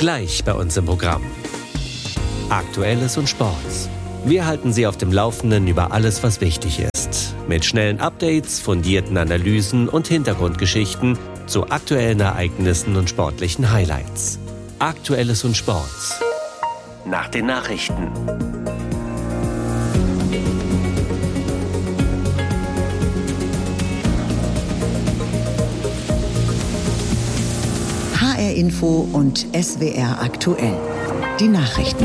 Gleich bei uns im Programm. Aktuelles und Sports. Wir halten Sie auf dem Laufenden über alles, was wichtig ist. Mit schnellen Updates, fundierten Analysen und Hintergrundgeschichten zu aktuellen Ereignissen und sportlichen Highlights. Aktuelles und Sports. Nach den Nachrichten. HR Info und SWR aktuell. Die Nachrichten.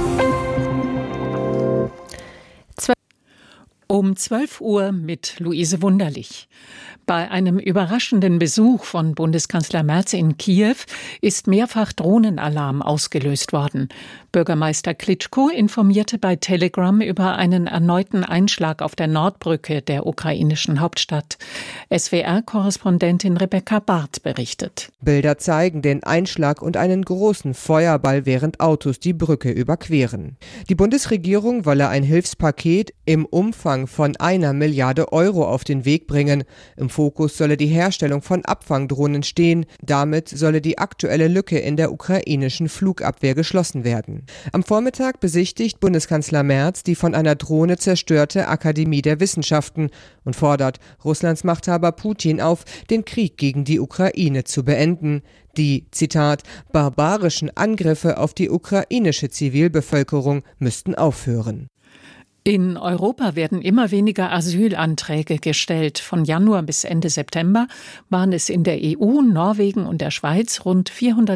Um 12 Uhr mit Luise Wunderlich. Bei einem überraschenden Besuch von Bundeskanzler Merz in Kiew ist mehrfach Drohnenalarm ausgelöst worden. Bürgermeister Klitschko informierte bei Telegram über einen erneuten Einschlag auf der Nordbrücke der ukrainischen Hauptstadt. SWR-Korrespondentin Rebecca Barth berichtet. Bilder zeigen den Einschlag und einen großen Feuerball, während Autos die Brücke überqueren. Die Bundesregierung wolle ein Hilfspaket im Umfang von 1 Milliarde Euro auf den Weg bringen. Im Fokus solle die Herstellung von Abfangdrohnen stehen. Damit solle die aktuelle Lücke in der ukrainischen Flugabwehr geschlossen werden. Am Vormittag besichtigt Bundeskanzler Merz die von einer Drohne zerstörte Akademie der Wissenschaften und fordert Russlands Machthaber Putin auf, den Krieg gegen die Ukraine zu beenden. Die, Zitat, barbarischen Angriffe auf die ukrainische Zivilbevölkerung müssten aufhören. In Europa werden immer weniger Asylanträge gestellt. Von Januar bis Ende September waren es in der EU, Norwegen und der Schweiz rund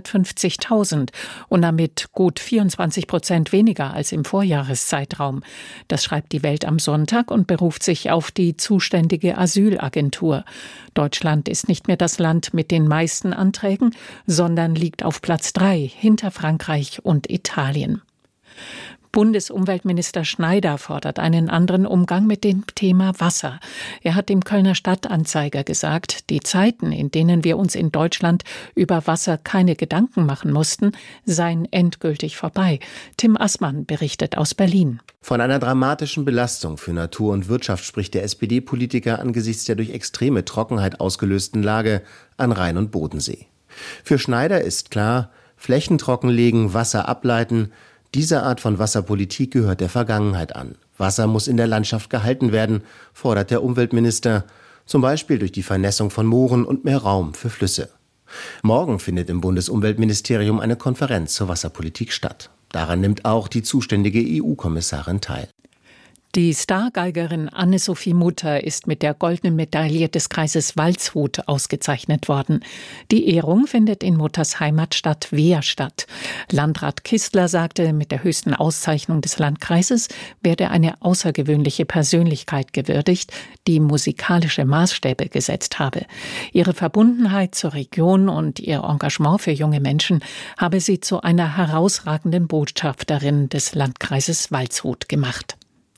450.000 und damit gut 24% weniger als im Vorjahreszeitraum. Das schreibt die Welt am Sonntag und beruft sich auf die zuständige Asylagentur. Deutschland ist nicht mehr das Land mit den meisten Anträgen, sondern liegt auf Platz 3 hinter Frankreich und Italien. Bundesumweltminister Schneider fordert einen anderen Umgang mit dem Thema Wasser. Er hat dem Kölner Stadtanzeiger gesagt, die Zeiten, in denen wir uns in Deutschland über Wasser keine Gedanken machen mussten, seien endgültig vorbei. Tim Assmann berichtet aus Berlin. Von einer dramatischen Belastung für Natur und Wirtschaft spricht der SPD-Politiker angesichts der durch extreme Trockenheit ausgelösten Lage an Rhein und Bodensee. Für Schneider ist klar, Flächen trockenlegen, Wasser ableiten. Diese Art von Wasserpolitik gehört der Vergangenheit an. Wasser muss in der Landschaft gehalten werden, fordert der Umweltminister, zum Beispiel durch die Vernässung von Mooren und mehr Raum für Flüsse. Morgen findet im Bundesumweltministerium eine Konferenz zur Wasserpolitik statt. Daran nimmt auch die zuständige EU-Kommissarin teil. Die Stargeigerin Anne-Sophie Mutter ist mit der Goldenen Medaille des Kreises Waldshut ausgezeichnet worden. Die Ehrung findet in Mutters Heimatstadt Wehr statt. Landrat Kistler sagte, mit der höchsten Auszeichnung des Landkreises werde eine außergewöhnliche Persönlichkeit gewürdigt, die musikalische Maßstäbe gesetzt habe. Ihre Verbundenheit zur Region und ihr Engagement für junge Menschen habe sie zu einer herausragenden Botschafterin des Landkreises Waldshut gemacht.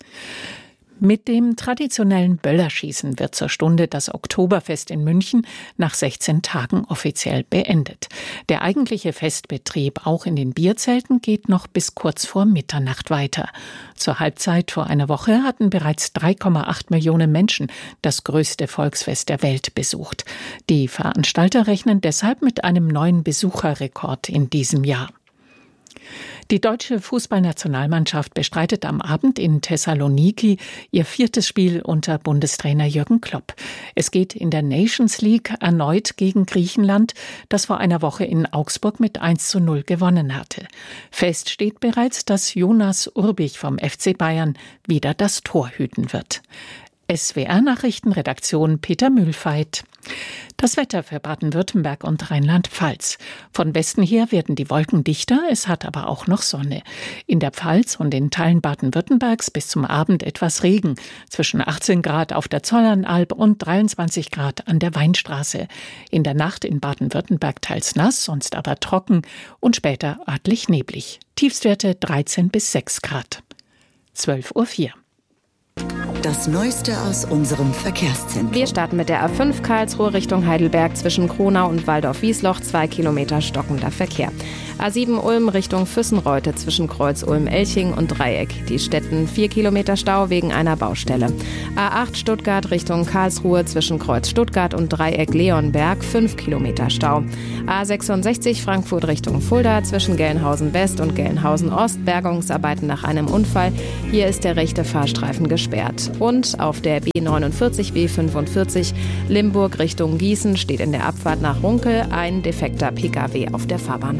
Mit dem traditionellen Böllerschießen wird zur Stunde das Oktoberfest in München nach 16 Tagen offiziell beendet. Der eigentliche Festbetrieb, auch in den Bierzelten, geht noch bis kurz vor Mitternacht weiter. Zur Halbzeit vor einer Woche hatten bereits 3,8 Millionen Menschen das größte Volksfest der Welt besucht. Die Veranstalter rechnen deshalb mit einem neuen Besucherrekord in diesem Jahr. Die deutsche Fußballnationalmannschaft bestreitet am Abend in Thessaloniki ihr 4. Spiel unter Bundestrainer Jürgen Klopp. Es geht in der Nations League erneut gegen Griechenland, das vor einer Woche in Augsburg mit 1:0 gewonnen hatte. Fest steht bereits, dass Jonas Urbich vom FC Bayern wieder das Tor hüten wird. SWR-Nachrichtenredaktion Peter Mühlfeit. Das Wetter für Baden-Württemberg und Rheinland-Pfalz. Von Westen her werden die Wolken dichter, es hat aber auch noch Sonne. In der Pfalz und in Teilen Baden-Württembergs bis zum Abend etwas Regen. Zwischen 18 Grad auf der Zollernalb und 23 Grad an der Weinstraße. In der Nacht in Baden-Württemberg teils nass, sonst aber trocken und später örtlich neblig. Tiefstwerte 13 bis 6 Grad. 12:04 Uhr. Das Neueste aus unserem Verkehrszentrum. Wir starten mit der A5 Karlsruhe Richtung Heidelberg zwischen Kronau und Waldorf-Wiesloch, 2 Kilometer stockender Verkehr. A7 Ulm Richtung Füssenreute zwischen Kreuz Ulm-Elching und Dreieck. Die Städten 4 Kilometer Stau wegen einer Baustelle. A8 Stuttgart Richtung Karlsruhe zwischen Kreuz Stuttgart und Dreieck Leonberg, 5 Kilometer Stau. A66 Frankfurt Richtung Fulda zwischen Gelnhausen West und Gelnhausen Ost, Bergungsarbeiten nach einem Unfall. Hier ist der rechte Fahrstreifen gesperrt. Und auf der B49 B45 Limburg Richtung Gießen steht in der Abfahrt nach Runkel ein defekter Pkw auf der Fahrbahn.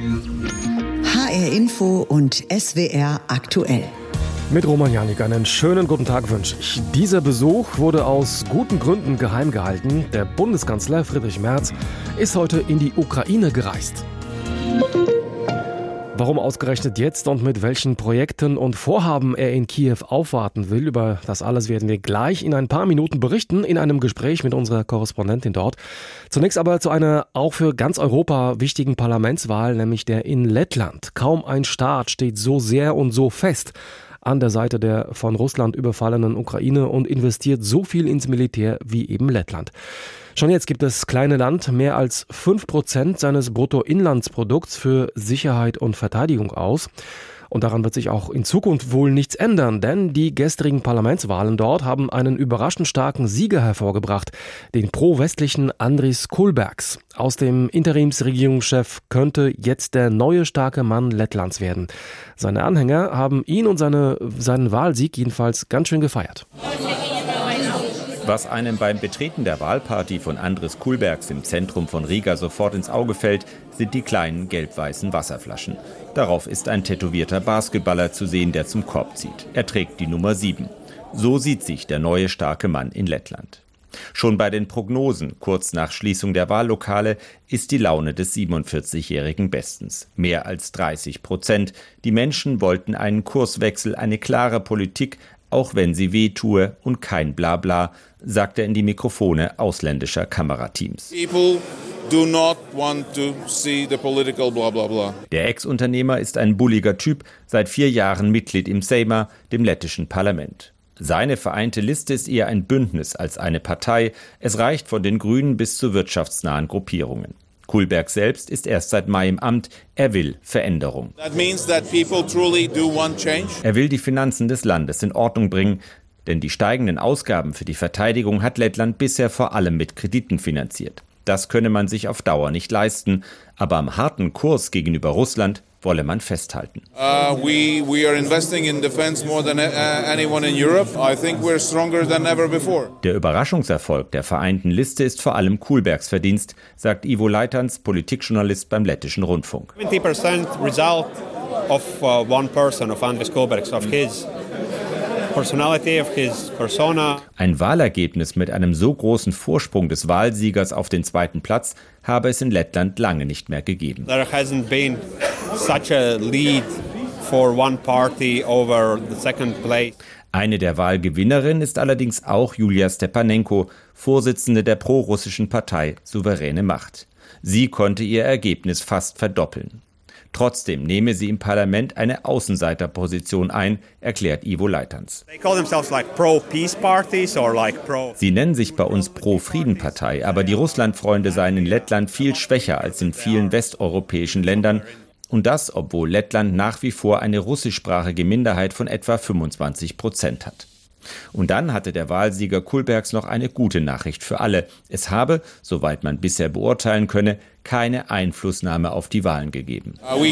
HR Info und SWR aktuell. Mit Roman Janik einen schönen guten Tag wünsche ich. Dieser Besuch wurde aus guten Gründen geheim gehalten. Der Bundeskanzler Friedrich Merz ist heute in die Ukraine gereist. Warum ausgerechnet jetzt und mit welchen Projekten und Vorhaben er in Kiew aufwarten will, über das alles werden wir gleich in ein paar Minuten berichten, in einem Gespräch mit unserer Korrespondentin dort. Zunächst aber zu einer auch für ganz Europa wichtigen Parlamentswahl, nämlich der in Lettland. Kaum ein Staat steht so sehr und so fest an der Seite der von Russland überfallenen Ukraine und investiert so viel ins Militär wie eben Lettland. Schon jetzt gibt das kleine Land mehr als 5% seines Bruttoinlandsprodukts für Sicherheit und Verteidigung aus. Und daran wird sich auch in Zukunft wohl nichts ändern, denn die gestrigen Parlamentswahlen dort haben einen überraschend starken Sieger hervorgebracht, den pro-westlichen Andris Kulbergs. Aus dem Interimsregierungschef könnte jetzt der neue starke Mann Lettlands werden. Seine Anhänger haben ihn und seinen Wahlsieg jedenfalls ganz schön gefeiert. Was einem beim Betreten der Wahlparty von Andris Kulbergs im Zentrum von Riga sofort ins Auge fällt, sind die kleinen gelb-weißen Wasserflaschen. Darauf ist ein tätowierter Basketballer zu sehen, der zum Korb zieht. Er trägt die Nummer 7. So sieht sich der neue starke Mann in Lettland. Schon bei den Prognosen, kurz nach Schließung der Wahllokale, ist die Laune des 47-Jährigen bestens. Mehr als 30%. Die Menschen wollten einen Kurswechsel, eine klare Politik, auch wenn sie weh tue und kein Blabla, sagt er in die Mikrofone ausländischer Kamerateams. Der Ex-Unternehmer ist ein bulliger Typ, seit 4 Jahren Mitglied im Sejma, dem lettischen Parlament. Seine vereinte Liste ist eher ein Bündnis als eine Partei. Es reicht von den Grünen bis zu wirtschaftsnahen Gruppierungen. Kulberg selbst ist erst seit Mai im Amt. Er will Veränderung. Er will die Finanzen des Landes in Ordnung bringen, denn die steigenden Ausgaben für die Verteidigung hat Lettland bisher vor allem mit Krediten finanziert. Das könne man sich auf Dauer nicht leisten, aber am harten Kurs gegenüber Russland wolle man festhalten. Der Überraschungserfolg der vereinten Liste ist vor allem Kulbergs Verdienst, sagt Ivo Leitans, Politikjournalist beim Lettischen Rundfunk. 70% result of one person, of Andris Kulbergs, of his personality, of his persona. Ein Wahlergebnis mit einem so großen Vorsprung des Wahlsiegers auf den zweiten Platz habe es in Lettland lange nicht mehr gegeben. There hasn't been such a lead for one party over the second place. Eine der Wahlgewinnerinnen ist allerdings auch Julia Stepanenko, Vorsitzende der prorussischen Partei Souveräne Macht. Sie konnte ihr Ergebnis fast verdoppeln. Trotzdem nehme sie im Parlament eine Außenseiterposition ein, erklärt Ivo Leitans. Sie nennen sich bei uns Pro-Frieden-Partei, aber die Russlandfreunde seien in Lettland viel schwächer als in vielen westeuropäischen Ländern. Und das, obwohl Lettland nach wie vor eine russischsprachige Minderheit von etwa 25% hat. Und dann hatte der Wahlsieger Kulbergs noch eine gute Nachricht für alle. Es habe, soweit man bisher beurteilen könne, keine Einflussnahme auf die Wahlen gegeben.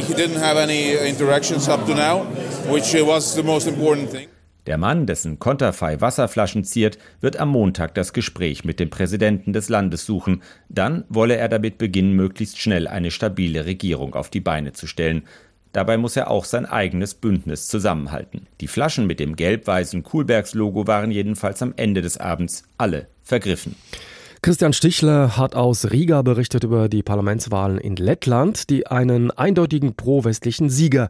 Der Mann, dessen Konterfei Wasserflaschen ziert, wird am Montag das Gespräch mit dem Präsidenten des Landes suchen. Dann wolle er damit beginnen, möglichst schnell eine stabile Regierung auf die Beine zu stellen. Dabei muss er auch sein eigenes Bündnis zusammenhalten. Die Flaschen mit dem gelb-weißen Kulbergs-Logo waren jedenfalls am Ende des Abends alle vergriffen. Christian Stichler hat aus Riga berichtet über die Parlamentswahlen in Lettland, die einen eindeutigen pro-westlichen Sieger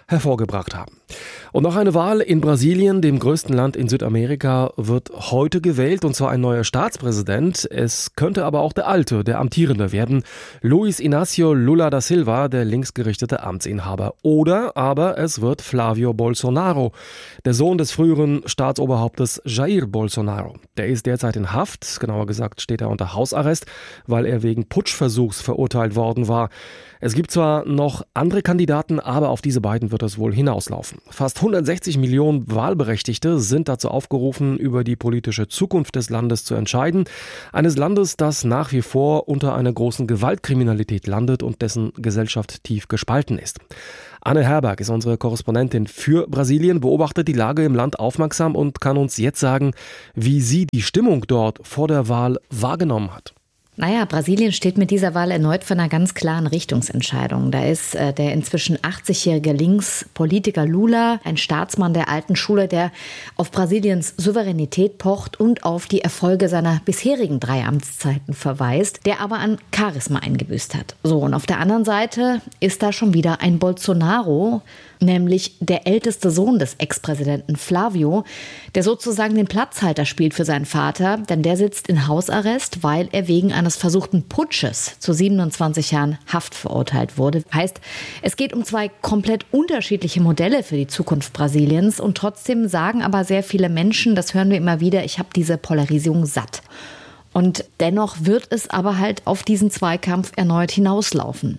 hervorgebracht haben. Und noch eine Wahl in Brasilien, dem größten Land in Südamerika, wird heute gewählt, und zwar ein neuer Staatspräsident. Es könnte aber auch der alte, der amtierende werden, Luiz Inácio Lula da Silva, der linksgerichtete Amtsinhaber. Oder aber es wird Flávio Bolsonaro, der Sohn des früheren Staatsoberhauptes Jair Bolsonaro. Der ist derzeit in Haft, genauer gesagt steht er unter Hausarrest, weil er wegen Putschversuchs verurteilt worden war. Es gibt zwar noch andere Kandidaten, aber auf diese beiden wird es wohl hinauslaufen. Fast 160 Millionen Wahlberechtigte sind dazu aufgerufen, über die politische Zukunft des Landes zu entscheiden. Eines Landes, das nach wie vor unter einer großen Gewaltkriminalität landet und dessen Gesellschaft tief gespalten ist. Anne Herberg ist unsere Korrespondentin für Brasilien, beobachtet die Lage im Land aufmerksam und kann uns jetzt sagen, wie sie die Stimmung dort vor der Wahl wahrgenommen hat. Naja, Brasilien steht mit dieser Wahl erneut vor einer ganz klaren Richtungsentscheidung. Da ist der inzwischen 80-jährige Linkspolitiker Lula, ein Staatsmann der alten Schule, der auf Brasiliens Souveränität pocht und auf die Erfolge seiner bisherigen 3 Amtszeiten verweist, der aber an Charisma eingebüßt hat. So, und auf der anderen Seite ist da schon wieder ein Bolsonaro, nämlich der älteste Sohn des Ex-Präsidenten Flávio, der sozusagen den Platzhalter spielt für seinen Vater, denn der sitzt in Hausarrest, weil er wegen eines versuchten Putsches zu 27 Jahren Haft verurteilt wurde. Heißt, es geht um 2 komplett unterschiedliche Modelle für die Zukunft Brasiliens und trotzdem sagen aber sehr viele Menschen, das hören wir immer wieder, ich habe diese Polarisierung satt. Und dennoch wird es aber halt auf diesen Zweikampf erneut hinauslaufen.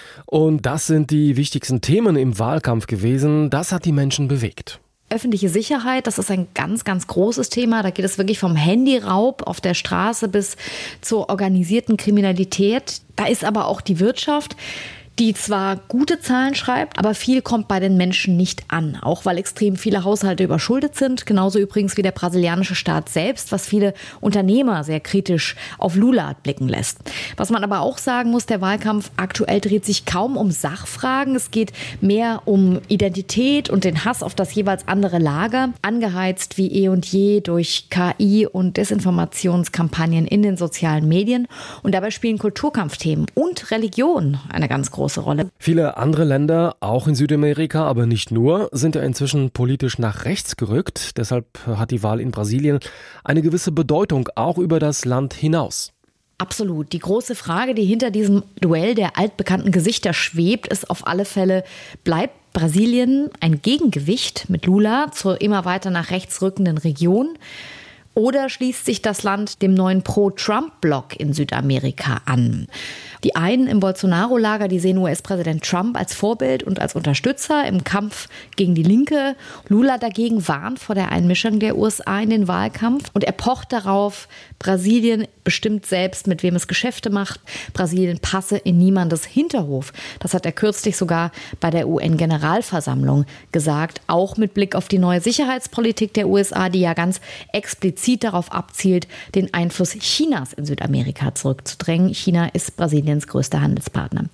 Und das sind die wichtigsten Themen im Wahlkampf gewesen. Das hat die Menschen bewegt. Öffentliche Sicherheit, das ist ein ganz, ganz großes Thema. Da geht es wirklich vom Handyraub auf der Straße bis zur organisierten Kriminalität. Da ist aber auch die Wirtschaft, die zwar gute Zahlen schreibt, aber viel kommt bei den Menschen nicht an. Auch weil extrem viele Haushalte überschuldet sind. Genauso übrigens wie der brasilianische Staat selbst, was viele Unternehmer sehr kritisch auf Lula blicken lässt. Was man aber auch sagen muss, der Wahlkampf aktuell dreht sich kaum um Sachfragen. Es geht mehr um Identität und den Hass auf das jeweils andere Lager. Angeheizt wie eh und je durch KI und Desinformationskampagnen in den sozialen Medien. Und dabei spielen Kulturkampfthemen und Religion eine ganz große Rolle. Viele andere Länder, auch in Südamerika, aber nicht nur, sind ja inzwischen politisch nach rechts gerückt. Deshalb hat die Wahl in Brasilien eine gewisse Bedeutung, auch über das Land hinaus. Absolut. Die große Frage, die hinter diesem Duell der altbekannten Gesichter schwebt, ist auf alle Fälle, bleibt Brasilien ein Gegengewicht mit Lula zur immer weiter nach rechts rückenden Region? Oder schließt sich das Land dem neuen Pro-Trump-Block in Südamerika an? Die einen im Bolsonaro-Lager, die sehen US-Präsident Trump als Vorbild und als Unterstützer im Kampf gegen die Linke. Lula dagegen warnt vor der Einmischung der USA in den Wahlkampf und er pocht darauf, Brasilien bestimmt selbst, mit wem es Geschäfte macht. Brasilien passe in niemandes Hinterhof. Das hat er kürzlich sogar bei der UN-Generalversammlung gesagt, auch mit Blick auf die neue Sicherheitspolitik der USA, die ja ganz explizit darauf abzielt, den Einfluss Chinas in Südamerika zurückzudrängen. China ist Brasiliens größter Handelspartner.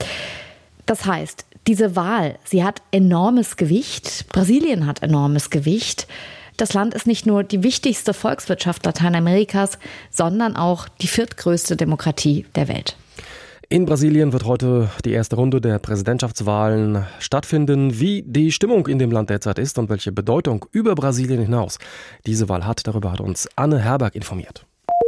Das heißt, diese Wahl, sie hat enormes Gewicht. Brasilien hat enormes Gewicht. Das Land ist nicht nur die wichtigste Volkswirtschaft Lateinamerikas, sondern auch die 4. größte Demokratie der Welt. In Brasilien wird heute die erste Runde der Präsidentschaftswahlen stattfinden. Wie die Stimmung in dem Land derzeit ist und welche Bedeutung über Brasilien hinaus diese Wahl hat, darüber hat uns Anne Herberg informiert.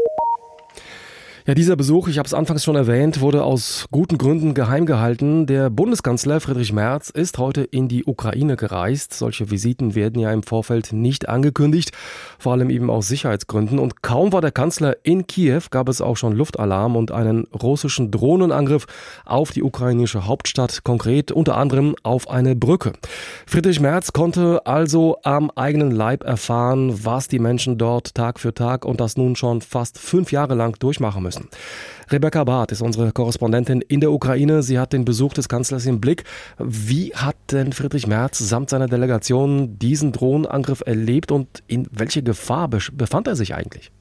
Ja, dieser Besuch, ich habe es anfangs schon erwähnt, wurde aus guten Gründen geheim gehalten. Der Bundeskanzler Friedrich Merz ist heute in die Ukraine gereist. Solche Visiten werden ja im Vorfeld nicht angekündigt, vor allem eben aus Sicherheitsgründen. Und kaum war der Kanzler in Kiew, gab es auch schon Luftalarm und einen russischen Drohnenangriff auf die ukrainische Hauptstadt, konkret unter anderem auf eine Brücke. Friedrich Merz konnte also am eigenen Leib erfahren, was die Menschen dort Tag für Tag und das nun schon fast 5 Jahre lang durchmachen müssen. Rebecca Barth ist unsere Korrespondentin in der Ukraine. Sie hat den Besuch des Kanzlers im Blick. Wie hat denn Friedrich Merz samt seiner Delegation diesen Drohnenangriff erlebt und in welche Gefahr befand er sich eigentlich?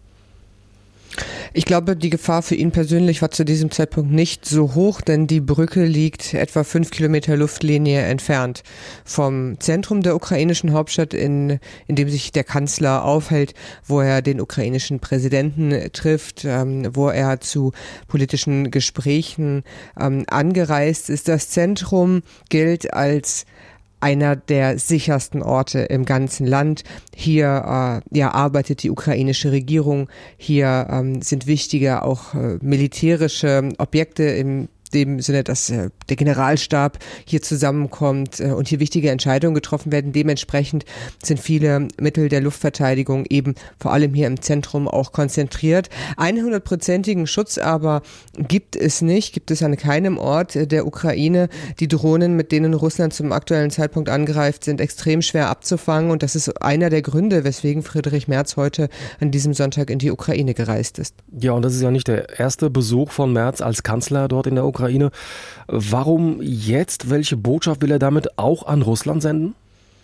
Ich glaube, die Gefahr für ihn persönlich war zu diesem Zeitpunkt nicht so hoch, denn die Brücke liegt etwa 5 Kilometer Luftlinie entfernt vom Zentrum der ukrainischen Hauptstadt, in dem sich der Kanzler aufhält, wo er den ukrainischen Präsidenten trifft, wo er zu politischen Gesprächen angereist ist. Das Zentrum gilt als einer der sichersten Orte im ganzen Land. Hier arbeitet die ukrainische Regierung. Hier sind wichtige auch militärische Objekte im dem Sinne, dass der Generalstab hier zusammenkommt und hier wichtige Entscheidungen getroffen werden. Dementsprechend sind viele Mittel der Luftverteidigung eben vor allem hier im Zentrum auch konzentriert. 100%igen Schutz aber gibt es an keinem Ort der Ukraine. Die Drohnen, mit denen Russland zum aktuellen Zeitpunkt angreift, sind extrem schwer abzufangen und das ist einer der Gründe, weswegen Friedrich Merz heute an diesem Sonntag in die Ukraine gereist ist. Ja, und das ist ja nicht der erste Besuch von Merz als Kanzler dort in der Ukraine. Warum jetzt? Welche Botschaft will er damit auch an Russland senden?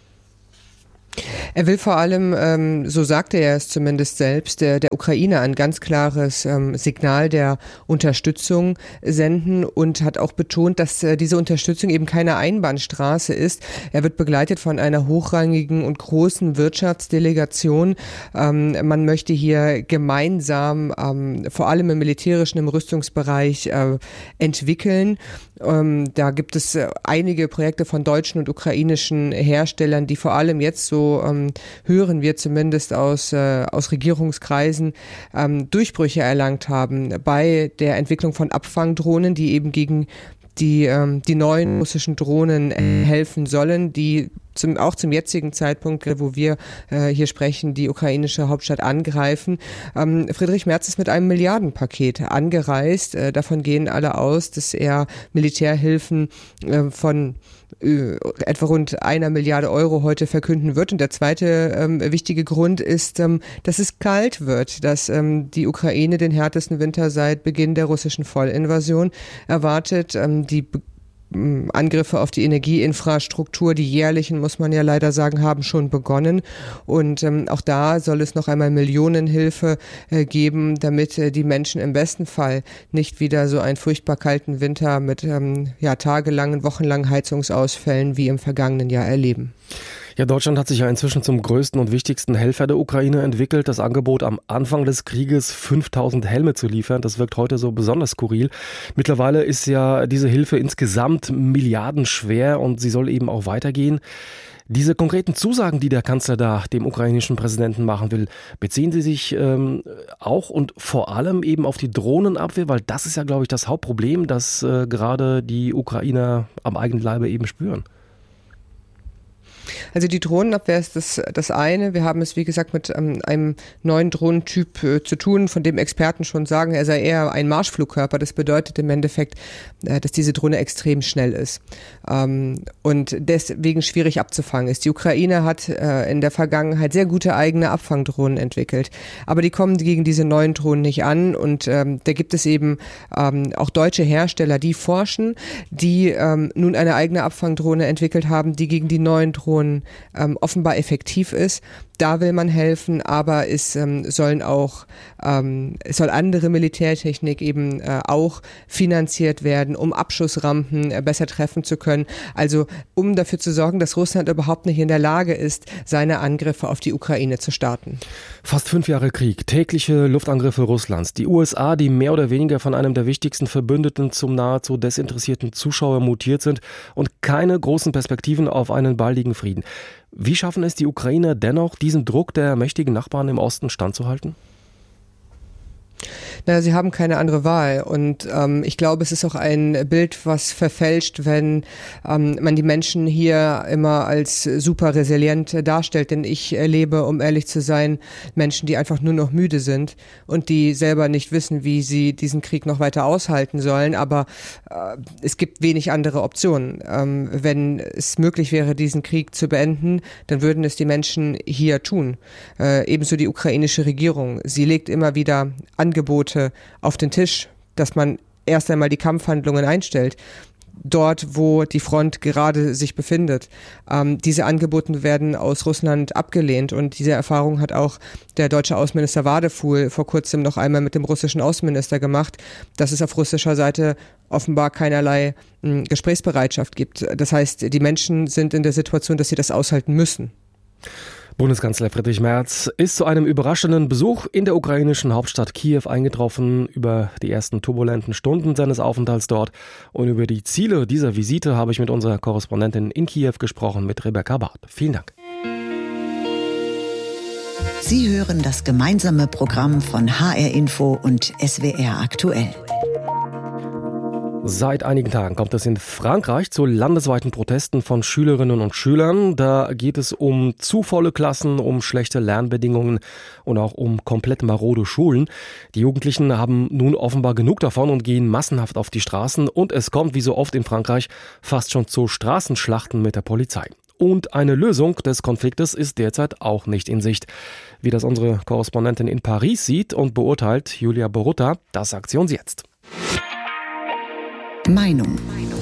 Er will vor allem, so sagte er es zumindest selbst, der Ukraine ein ganz klares Signal der Unterstützung senden und hat auch betont, dass diese Unterstützung eben keine Einbahnstraße ist. Er wird begleitet von einer hochrangigen und großen Wirtschaftsdelegation. Man möchte hier gemeinsam, vor allem im militärischen, im Rüstungsbereich, entwickeln. Da gibt es einige Projekte von deutschen und ukrainischen Herstellern, die vor allem jetzt, so hören wir zumindest aus Regierungskreisen, Durchbrüche erlangt haben bei der Entwicklung von Abfangdrohnen, die eben gegen die neuen russischen Drohnen helfen sollen, die auch zum jetzigen Zeitpunkt, wo wir hier sprechen, die ukrainische Hauptstadt angreifen. Friedrich Merz ist mit einem Milliardenpaket angereist. Davon gehen alle aus, dass er Militärhilfen von etwa rund 1 Milliarde Euro heute verkünden wird. Und der zweite wichtige Grund ist, dass es kalt wird, dass die Ukraine den härtesten Winter seit Beginn der russischen Vollinvasion erwartet. Die Angriffe auf die Energieinfrastruktur, die jährlichen, muss man ja leider sagen, haben schon begonnen. Und auch da soll es noch einmal Millionenhilfe geben, damit die Menschen im besten Fall nicht wieder so einen furchtbar kalten Winter mit tagelangen, wochenlangen Heizungsausfällen wie im vergangenen Jahr erleben. Ja, Deutschland hat sich ja inzwischen zum größten und wichtigsten Helfer der Ukraine entwickelt. Das Angebot am Anfang des Krieges, 5000 Helme zu liefern, das wirkt heute so besonders skurril. Mittlerweile ist ja diese Hilfe insgesamt milliardenschwer und sie soll eben auch weitergehen. Diese konkreten Zusagen, die der Kanzler da dem ukrainischen Präsidenten machen will, beziehen sie sich auch und vor allem eben auf die Drohnenabwehr, weil das ist ja, glaube ich, das Hauptproblem, das gerade die Ukrainer am eigenen Leibe eben spüren. Also die Drohnenabwehr ist das eine. Wir haben es, wie gesagt, mit einem neuen Drohnentyp zu tun, von dem Experten schon sagen, er sei eher ein Marschflugkörper. Das bedeutet im Endeffekt, dass diese Drohne extrem schnell ist und deswegen schwierig abzufangen ist. Die Ukraine hat in der Vergangenheit sehr gute eigene Abfangdrohnen entwickelt, aber die kommen gegen diese neuen Drohnen nicht an und da gibt es eben auch deutsche Hersteller, die forschen, die nun eine eigene Abfangdrohne entwickelt haben, die gegen die neuen Drohnen offenbar effektiv ist. Da will man helfen, aber es soll andere Militärtechnik eben auch finanziert werden, um Abschussrampen besser treffen zu können. Also um dafür zu sorgen, dass Russland überhaupt nicht in der Lage ist, seine Angriffe auf die Ukraine zu starten. Fast 5 Jahre Krieg, tägliche Luftangriffe Russlands. Die USA, die mehr oder weniger von einem der wichtigsten Verbündeten zum nahezu desinteressierten Zuschauer mutiert sind und keine großen Perspektiven auf einen baldigen Frieden. Wie schaffen es die Ukrainer dennoch, diesem Druck der mächtigen Nachbarn im Osten standzuhalten? Na, sie haben keine andere Wahl und ich glaube, es ist auch ein Bild, was verfälscht, wenn man die Menschen hier immer als super resilient darstellt, denn ich erlebe, um ehrlich zu sein, Menschen, die einfach nur noch müde sind und die selber nicht wissen, wie sie diesen Krieg noch weiter aushalten sollen, aber es gibt wenig andere Optionen. Wenn es möglich wäre, diesen Krieg zu beenden, dann würden es die Menschen hier tun. Ebenso die ukrainische Regierung. Sie legt immer wieder Angebote auf den Tisch, dass man erst einmal die Kampfhandlungen einstellt, dort, wo die Front gerade sich befindet. Diese Angebote werden aus Russland abgelehnt und diese Erfahrung hat auch der deutsche Außenminister Wadefuhl vor kurzem noch einmal mit dem russischen Außenminister gemacht, dass es auf russischer Seite offenbar keinerlei Gesprächsbereitschaft gibt. Das heißt, die Menschen sind in der Situation, dass sie das aushalten müssen. Bundeskanzler Friedrich Merz ist zu einem überraschenden Besuch in der ukrainischen Hauptstadt Kiew eingetroffen. Über die ersten turbulenten Stunden seines Aufenthalts dort und über die Ziele dieser Visite habe ich mit unserer Korrespondentin in Kiew gesprochen, mit Rebecca Barth. Vielen Dank. Sie hören das gemeinsame Programm von HR Info und SWR Aktuell. Seit einigen Tagen kommt es in Frankreich zu landesweiten Protesten von Schülerinnen und Schülern. Da geht es um zu volle Klassen, um schlechte Lernbedingungen und auch um komplett marode Schulen. Die Jugendlichen haben nun offenbar genug davon und gehen massenhaft auf die Straßen. Und es kommt, wie so oft in Frankreich, fast schon zu Straßenschlachten mit der Polizei. Und eine Lösung des Konfliktes ist derzeit auch nicht in Sicht. Wie das unsere Korrespondentin in Paris sieht und beurteilt, Julia Borutta, das sagt sie uns jetzt. Meinung.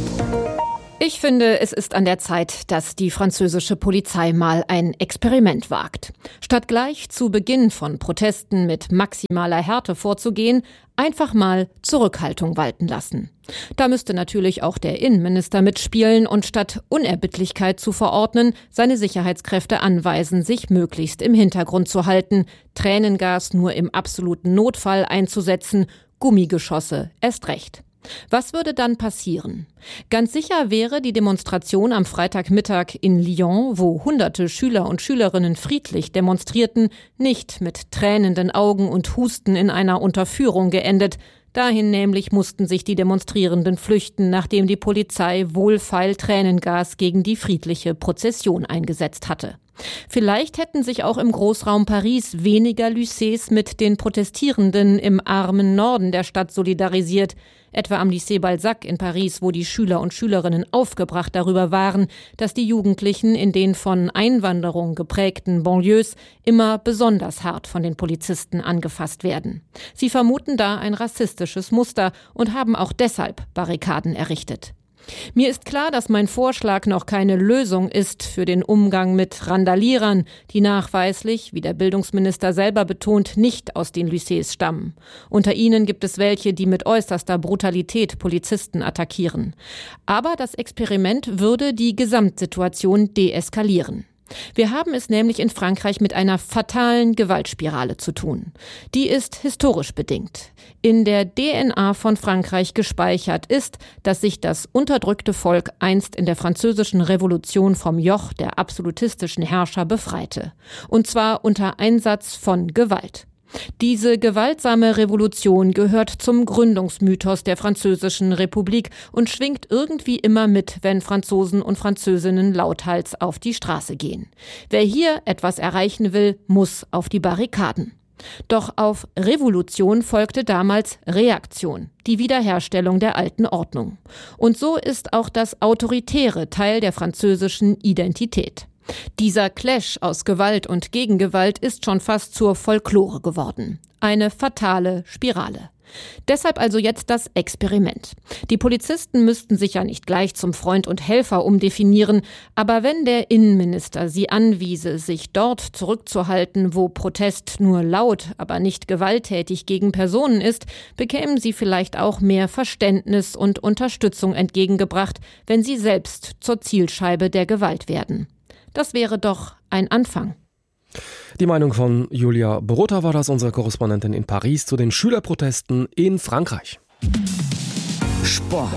Ich finde, es ist an der Zeit, dass die französische Polizei mal ein Experiment wagt. Statt gleich zu Beginn von Protesten mit maximaler Härte vorzugehen, einfach mal Zurückhaltung walten lassen. Da müsste natürlich auch der Innenminister mitspielen und statt Unerbittlichkeit zu verordnen, seine Sicherheitskräfte anweisen, sich möglichst im Hintergrund zu halten, Tränengas nur im absoluten Notfall einzusetzen, Gummigeschosse erst recht. Was würde dann passieren? Ganz sicher wäre die Demonstration am Freitagmittag in Lyon, wo hunderte Schüler und Schülerinnen friedlich demonstrierten, nicht mit tränenden Augen und Husten in einer Unterführung geendet. Dahin nämlich mussten sich die Demonstrierenden flüchten, nachdem die Polizei wohlfeil Tränengas gegen die friedliche Prozession eingesetzt hatte. Vielleicht hätten sich auch im Großraum Paris weniger Lycées mit den Protestierenden im armen Norden der Stadt solidarisiert, etwa am Lycée Balzac in Paris, wo die Schüler und Schülerinnen aufgebracht darüber waren, dass die Jugendlichen in den von Einwanderung geprägten Banlieues immer besonders hart von den Polizisten angefasst werden. Sie vermuten da ein rassistisches Muster und haben auch deshalb Barrikaden errichtet. Mir ist klar, dass mein Vorschlag noch keine Lösung ist für den Umgang mit Randalierern, die nachweislich, wie der Bildungsminister selber betont, nicht aus den Lycées stammen. Unter ihnen gibt es welche, die mit äußerster Brutalität Polizisten attackieren. Aber das Experiment würde die Gesamtsituation deeskalieren. Wir haben es nämlich in Frankreich mit einer fatalen Gewaltspirale zu tun. Die ist historisch bedingt. In der DNA von Frankreich gespeichert ist, dass sich das unterdrückte Volk einst in der französischen Revolution vom Joch der absolutistischen Herrscher befreite. Und zwar unter Einsatz von Gewalt. Diese gewaltsame Revolution gehört zum Gründungsmythos der Französischen Republik und schwingt irgendwie immer mit, wenn Franzosen und Französinnen lauthals auf die Straße gehen. Wer hier etwas erreichen will, muss auf die Barrikaden. Doch auf Revolution folgte damals Reaktion, die Wiederherstellung der alten Ordnung. Und so ist auch das Autoritäre Teil der französischen Identität. Dieser Clash aus Gewalt und Gegengewalt ist schon fast zur Folklore geworden. Eine fatale Spirale. Deshalb also jetzt das Experiment. Die Polizisten müssten sich ja nicht gleich zum Freund und Helfer umdefinieren, aber wenn der Innenminister sie anwiese, sich dort zurückzuhalten, wo Protest nur laut, aber nicht gewalttätig gegen Personen ist, bekämen sie vielleicht auch mehr Verständnis und Unterstützung entgegengebracht, wenn sie selbst zur Zielscheibe der Gewalt werden. Das wäre doch ein Anfang. Die Meinung von Julia Borutta war das, unsere Korrespondentin in Paris, zu den Schülerprotesten in Frankreich. Sport.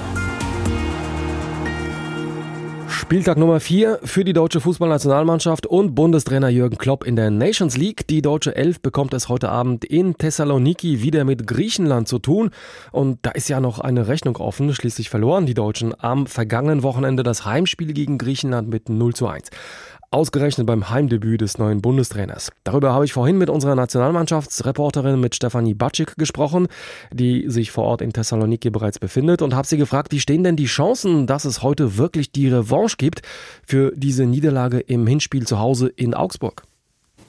Spieltag Nummer 4 für die deutsche Fußballnationalmannschaft und Bundestrainer Jürgen Klopp in der Nations League. Die deutsche Elf bekommt es heute Abend in Thessaloniki wieder mit Griechenland zu tun. Und da ist ja noch eine Rechnung offen. Schließlich verloren die Deutschen am vergangenen Wochenende das Heimspiel gegen Griechenland mit 0:1. Ausgerechnet beim Heimdebüt des neuen Bundestrainers. Darüber habe ich vorhin mit unserer Nationalmannschaftsreporterin mit Stefanie Batschik gesprochen, die sich vor Ort in Thessaloniki bereits befindet, und habe sie gefragt, wie stehen denn die Chancen, dass es heute wirklich die Revanche gibt für diese Niederlage im Hinspiel zu Hause in Augsburg?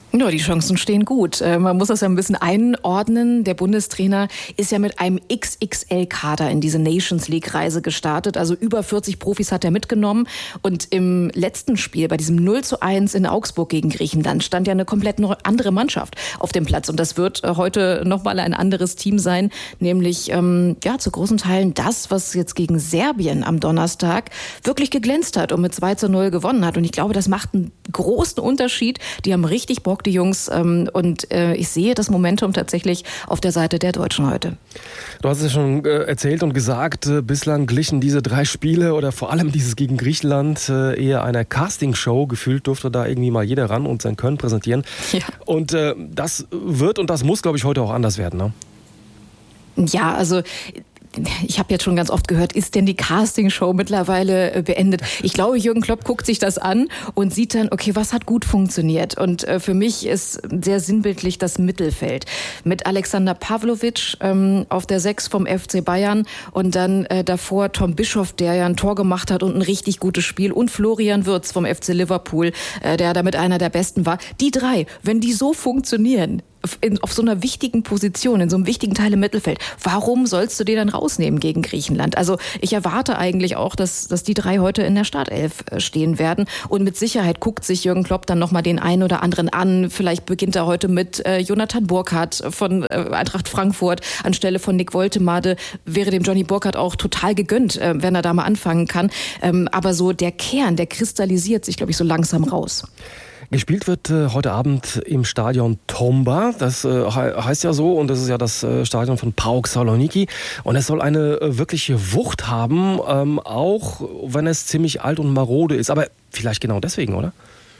Ja, die Chancen stehen gut. Man muss das ja ein bisschen einordnen. Der Bundestrainer ist ja mit einem XXL-Kader in diese Nations League-Reise gestartet. Also über 40 Profis hat er mitgenommen. Und im letzten Spiel, bei diesem 0:1 in Augsburg gegen Griechenland, stand ja eine komplett andere Mannschaft auf dem Platz. Und das wird heute nochmal ein anderes Team sein. Nämlich, zu großen Teilen das, was jetzt gegen Serbien am Donnerstag wirklich geglänzt hat und mit 2:0 gewonnen hat. Und ich glaube, das macht einen großen Unterschied. Die haben richtig Bock, die Jungs, und ich sehe das Momentum tatsächlich auf der Seite der Deutschen heute. Du hast es schon erzählt und gesagt, bislang glichen diese 3 Spiele oder vor allem dieses gegen Griechenland eher einer Castingshow. Gefühlt durfte da irgendwie mal jeder ran und sein Können präsentieren. Ja. Und das wird und das muss, glaube ich, heute auch anders werden, ne? Ja, also ich habe jetzt schon ganz oft gehört, ist denn die Castingshow mittlerweile beendet? Ich glaube, Jürgen Klopp guckt sich das an und sieht dann, okay, was hat gut funktioniert? Und für mich ist sehr sinnbildlich das Mittelfeld. Mit Alexander Pavlovic auf der 6 vom FC Bayern und dann davor Tom Bischoff, der ja ein Tor gemacht hat und ein richtig gutes Spiel, und Florian Wirtz vom FC Liverpool, der damit einer der Besten war. Die 3, wenn die so funktionieren, auf so einer wichtigen Position, in so einem wichtigen Teil im Mittelfeld, warum sollst du die dann rausnehmen gegen Griechenland? Also ich erwarte eigentlich auch, dass die 3 heute in der Startelf stehen werden. Und mit Sicherheit guckt sich Jürgen Klopp dann nochmal den einen oder anderen an. Vielleicht beginnt er heute mit Jonathan Burkhardt von Eintracht Frankfurt anstelle von Nick Woltemade. Wäre dem Johnny Burkhardt auch total gegönnt, wenn er da mal anfangen kann. Aber so der Kern, der kristallisiert sich, glaube ich, so langsam raus. Gespielt wird heute Abend im Stadion Tomba. Das heißt ja so, und das ist ja das Stadion von PAOK Saloniki. Und es soll eine wirkliche Wucht haben, auch wenn es ziemlich alt und marode ist. Aber vielleicht genau deswegen, oder?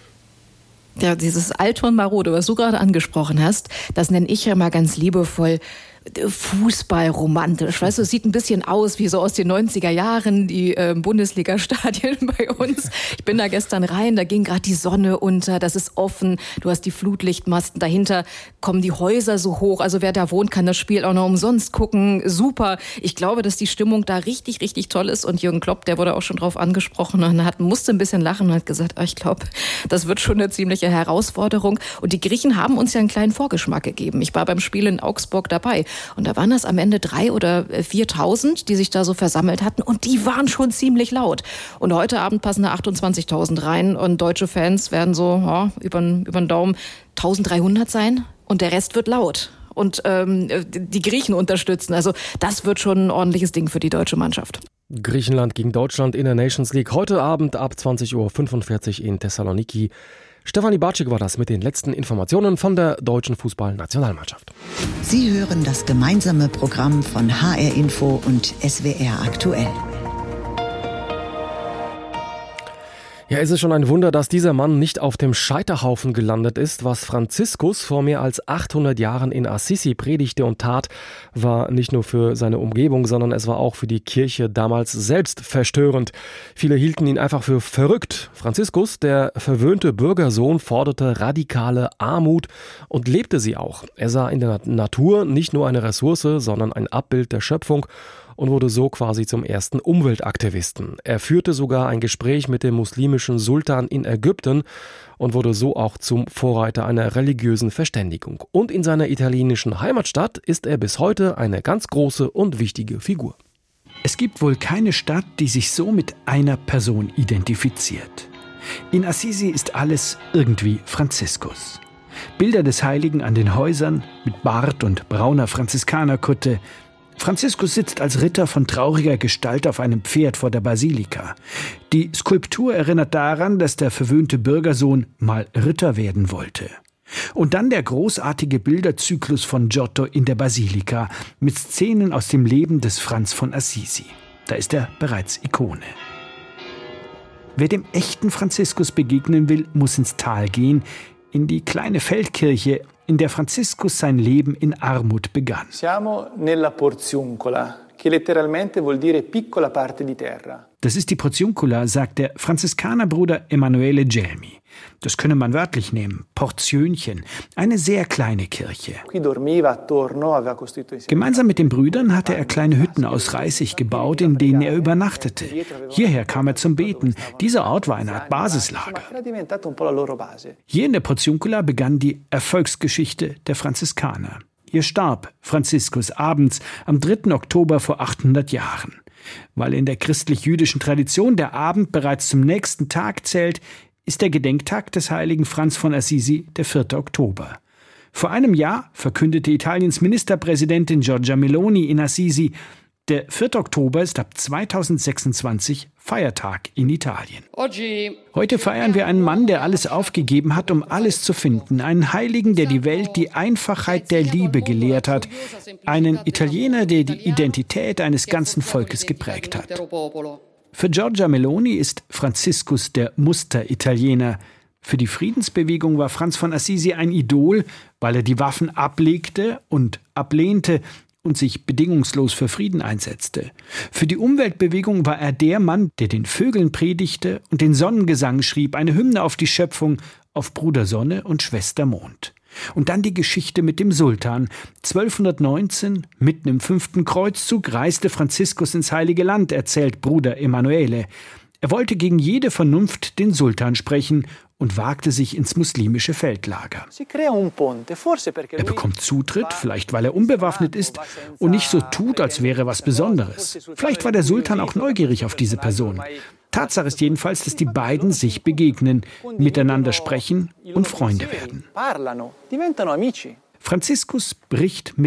Ja, dieses Alt und marode, was du gerade angesprochen hast, das nenne ich ja mal ganz liebevoll Fußballromantisch. Weißt du, es sieht ein bisschen aus wie so aus den 90er Jahren, die Bundesliga-Stadien bei uns. Ich bin da gestern rein, da ging gerade die Sonne unter, das ist offen, du hast die Flutlichtmasten, dahinter kommen die Häuser so hoch, also wer da wohnt, kann das Spiel auch noch umsonst gucken. Super. Ich glaube, dass die Stimmung da richtig, richtig toll ist, und Jürgen Klopp, der wurde auch schon drauf angesprochen und musste ein bisschen lachen und hat gesagt, ich glaube, das wird schon eine ziemliche Herausforderung. Und die Griechen haben uns ja einen kleinen Vorgeschmack gegeben. Ich war beim Spiel in Augsburg dabei. Und da waren das am Ende 3.000 oder 4.000, die sich da so versammelt hatten. Und die waren schon ziemlich laut. Und heute Abend passen da 28.000 rein. Und deutsche Fans werden so über den Daumen 1.300 sein. Und der Rest wird laut. Und die Griechen unterstützen. Also das wird schon ein ordentliches Ding für die deutsche Mannschaft. Griechenland gegen Deutschland in der Nations League. Heute Abend ab 20.45 Uhr in Thessaloniki. Stefanie Bartschik war das mit den letzten Informationen von der deutschen Fußballnationalmannschaft. Sie hören das gemeinsame Programm von HR Info und SWR aktuell. Ja, es ist schon ein Wunder, dass dieser Mann nicht auf dem Scheiterhaufen gelandet ist. Was Franziskus vor mehr als 800 Jahren in Assisi predigte und tat, war nicht nur für seine Umgebung, sondern es war auch für die Kirche damals selbst verstörend. Viele hielten ihn einfach für verrückt. Franziskus, der verwöhnte Bürgersohn, forderte radikale Armut und lebte sie auch. Er sah in der Natur nicht nur eine Ressource, sondern ein Abbild der Schöpfung und wurde so quasi zum ersten Umweltaktivisten. Er führte sogar ein Gespräch mit dem muslimischen Sultan in Ägypten und wurde so auch zum Vorreiter einer religiösen Verständigung. Und in seiner italienischen Heimatstadt ist er bis heute eine ganz große und wichtige Figur. Es gibt wohl keine Stadt, die sich so mit einer Person identifiziert. In Assisi ist alles irgendwie Franziskus. Bilder des Heiligen an den Häusern mit Bart und brauner Franziskanerkutte. Franziskus sitzt als Ritter von trauriger Gestalt auf einem Pferd vor der Basilika. Die Skulptur erinnert daran, dass der verwöhnte Bürgersohn mal Ritter werden wollte. Und dann der großartige Bilderzyklus von Giotto in der Basilika mit Szenen aus dem Leben des Franz von Assisi. Da ist er bereits Ikone. Wer dem echten Franziskus begegnen will, muss ins Tal gehen, in die kleine Feldkirche, in der Franziskus sein Leben in Armut begann. Siamo nella Porziuncola, che letteralmente vuol dire piccola parte di terra. Das ist die Portiuncula, sagt der Franziskanerbruder Emanuele Gelmi. Das könne man wörtlich nehmen, Portionchen, eine sehr kleine Kirche. Gemeinsam mit den Brüdern hatte er kleine Hütten aus Reisig gebaut, in denen er übernachtete. Hierher kam er zum Beten. Dieser Ort war eine Art Basislager. Hier in der Portiuncula begann die Erfolgsgeschichte der Franziskaner. Hier starb Franziskus abends am 3. Oktober vor 800 Jahren. Weil in der christlich-jüdischen Tradition der Abend bereits zum nächsten Tag zählt, ist der Gedenktag des heiligen Franz von Assisi der 4. Oktober. Vor einem Jahr verkündete Italiens Ministerpräsidentin Giorgia Meloni in Assisi, der 4. Oktober ist ab 2026 Feiertag in Italien. Heute feiern wir einen Mann, der alles aufgegeben hat, um alles zu finden. Einen Heiligen, der die Welt die Einfachheit der Liebe gelehrt hat. Einen Italiener, der die Identität eines ganzen Volkes geprägt hat. Für Giorgia Meloni ist Franziskus der Muster-Italiener. Für die Friedensbewegung war Franz von Assisi ein Idol, weil er die Waffen ablegte und ablehnte und sich bedingungslos für Frieden einsetzte. Für die Umweltbewegung war er der Mann, der den Vögeln predigte und den Sonnengesang schrieb, eine Hymne auf die Schöpfung, auf Bruder Sonne und Schwester Mond. Und dann die Geschichte mit dem Sultan. 1219, mitten im 5. Kreuzzug, reiste Franziskus ins Heilige Land, erzählt Bruder Emanuele. Er wollte gegen jede Vernunft den Sultan sprechen und wagte sich ins muslimische Feldlager. Er bekommt Zutritt, vielleicht weil er unbewaffnet ist und nicht so tut, als wäre was Besonderes. Vielleicht war der Sultan auch neugierig auf diese Person. Tatsache ist jedenfalls, dass die beiden sich begegnen, miteinander sprechen und Freunde werden. Franziskus bricht mit